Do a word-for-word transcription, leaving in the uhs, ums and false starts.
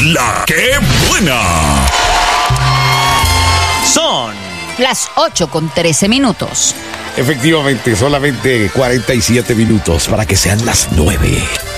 La que buena. Son las ocho con trece minutos. Efectivamente, solamente cuarenta y siete minutos para que sean las nueve.